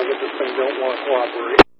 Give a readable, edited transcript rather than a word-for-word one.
of it. This thing don't want to cooperate.